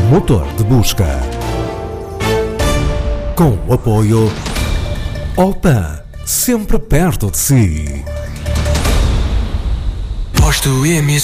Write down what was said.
motor de busca. Com o apoio Opan, sempre perto de si. Posto MS